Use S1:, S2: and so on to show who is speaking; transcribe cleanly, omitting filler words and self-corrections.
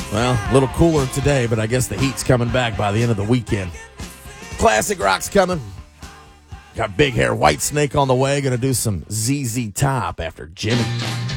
S1: Well, a little cooler today, but I guess the heat's coming back by the end of the weekend. Classic rock's coming. Got Big Hair White Snake on the way. Going to do some ZZ Top after Jimmy.